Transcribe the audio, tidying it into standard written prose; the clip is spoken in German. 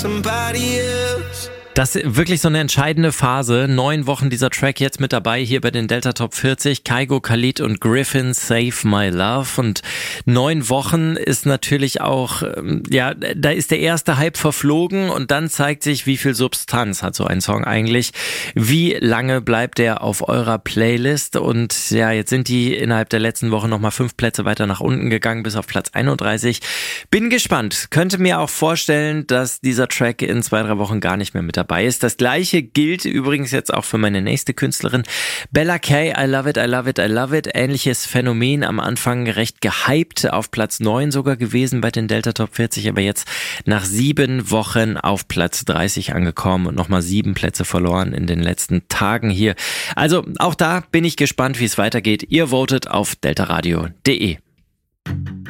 somebody else. Das ist wirklich so eine entscheidende Phase. 9 Wochen dieser Track jetzt mit dabei hier bei den Delta Top 40. Kygo, Khalid und Griffin, Save My Love. Und 9 Wochen ist natürlich auch, da ist der erste Hype verflogen und dann zeigt sich, wie viel Substanz hat so ein Song eigentlich. Wie lange bleibt der auf eurer Playlist? Und ja, jetzt sind die innerhalb der letzten Woche nochmal 5 Plätze weiter nach unten gegangen, bis auf Platz 31. Bin gespannt. Könnte mir auch vorstellen, dass dieser Track in 2-3 Wochen gar nicht mehr mit dabei ist. Das gleiche gilt übrigens jetzt auch für meine nächste Künstlerin, Bella K. I Love It, I Love It, I Love It. Ähnliches Phänomen, am Anfang recht gehypt, auf Platz 9 sogar gewesen bei den Delta Top 40, aber jetzt nach 7 Wochen auf Platz 30 angekommen und nochmal 7 Plätze verloren in den letzten Tagen hier. Also auch da bin ich gespannt, wie es weitergeht. Ihr votet auf deltaradio.de.